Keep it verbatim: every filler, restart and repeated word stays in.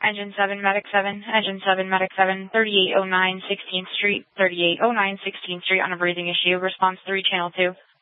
Engine seven, Medic seven, Engine seven, Medic seven, thirty-eight oh nine sixteenth Street, thirty-eight oh nine sixteenth Street on a breathing issue. Response three, Channel two.